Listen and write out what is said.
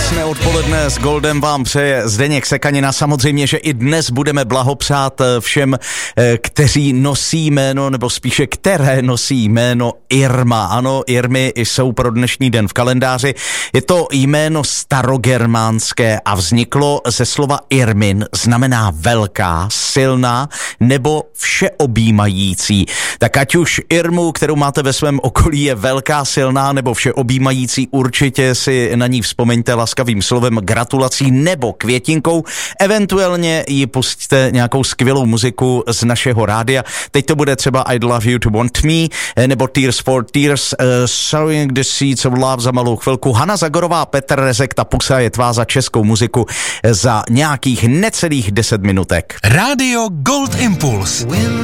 Krásné odpoledne s Goldem vám přeje Zdeněk Sekanina. Samozřejmě, že i dnes budeme blahopřát všem, kteří nosí jméno, nebo spíše které nosí jméno Irma. Ano, Irmy jsou pro dnešní den v kalendáři. Je to jméno starogermánské a vzniklo ze slova Irmin, znamená velká, silná nebo všeobjímající. Tak ať už Irmu, kterou máte ve svém okolí, je velká, silná nebo všeobjímající, určitě si na ní vzpomeňte laskavým slovem, gratulací nebo květinkou, eventuálně ji pustíte nějakou skvělou muziku z našeho rádia. Teď to bude třeba I'd Love You to Want Me, nebo Tears for Tears, Sowing the Seeds of Love za malou chvilku. Hana Zagorová, Petr Rezek, ta pusa je tvá za českou muziku za nějakých necelých 10 minutek. Rádio Gold Impuls.